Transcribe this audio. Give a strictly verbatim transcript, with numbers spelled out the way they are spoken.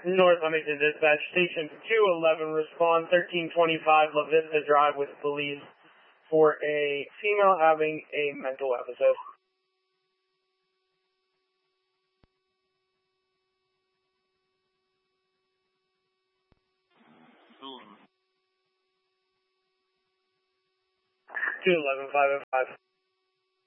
North Huntington Dispatch, Station two eleven, respond thirteen twenty-five La Vista Drive with police for a female having a mental episode. two eleven five oh five.